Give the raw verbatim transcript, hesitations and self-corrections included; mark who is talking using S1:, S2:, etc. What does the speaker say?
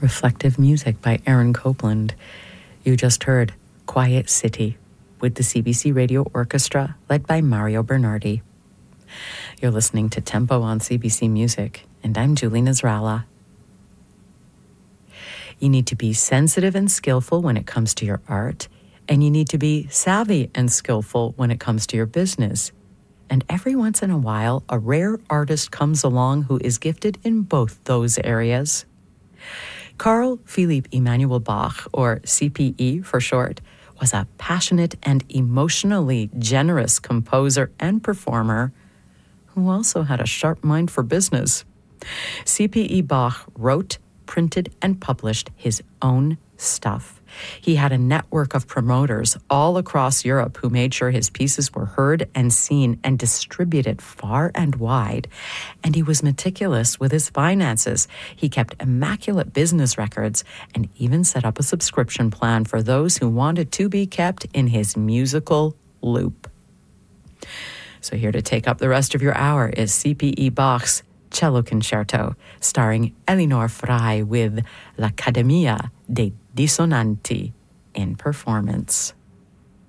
S1: Reflective music by Aaron Copland. You just heard Quiet City with the C B C Radio Orchestra led by Mario Bernardi. You're listening to Tempo on C B C Music, and I'm Julie Nasrallah. You need to be sensitive and skillful when it comes to your art, and you need to be savvy and skillful when it comes to your business. And every once in a while, a rare artist comes along who is gifted in both those areas. Carl Philipp Emanuel Bach, or C P E for short, was a passionate and emotionally generous composer and performer who also had a sharp mind for business. C P E Bach wrote, printed, and published his own stuff. He had a network of promoters all across Europe who made sure his pieces were heard and seen and distributed far and wide. And he was meticulous with his finances. He kept immaculate business records and even set up a subscription plan for those who wanted to be kept in his musical loop. So here to take up the rest of your hour is C P E Bach's Cello Concerto, starring Elinor Frey with L'Accademia dei Dissonanti in performance.